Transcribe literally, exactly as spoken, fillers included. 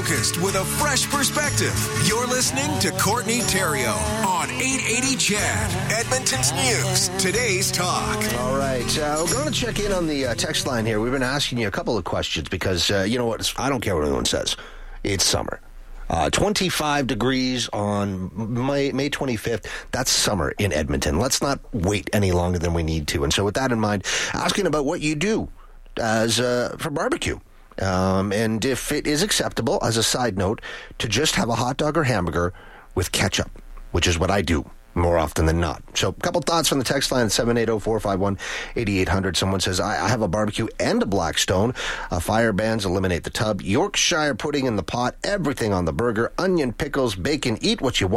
focused with a fresh perspective. You're listening to Courtney Theriault on eight eighty C H E D, Edmonton's News, today's talk. All right, uh, we're going to check in on the uh, text line here. We've been asking you a couple of questions because, uh, you know what, I don't care what anyone says. It's summer. Uh, twenty-five degrees on May, May twenty-fifth. That's summer in Edmonton. Let's not wait any longer than we need to. And so with that in mind, asking about what you do as uh, for barbecue. Um, and if it is acceptable, as a side note, to just have a hot dog or hamburger with ketchup, which is what I do more often than not. So a couple thoughts from the text line at seven eight zero, four five one, eight eight zero zero. Someone says, I, I have a barbecue and a Blackstone. Uh, fire bans eliminate the tub. Yorkshire pudding in the pot. Everything on the burger. Onion, pickles, bacon. Eat what you want.